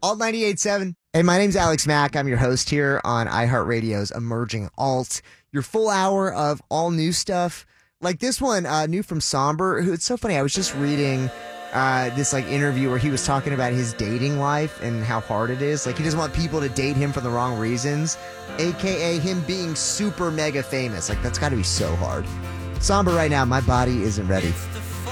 Alt 98.7. Hey, my name's Alex Mack. I'm your host here on iHeartRadio's Emerging Alt. Your full hour of all new stuff. Like this one, new from Somber. It's so funny. I was just reading this interview where he was talking about his dating life and how hard it is. Like he doesn't want people to date him for the wrong reasons, aka him being super mega famous. Like that's got to be so hard. Somber right now. My body isn't ready.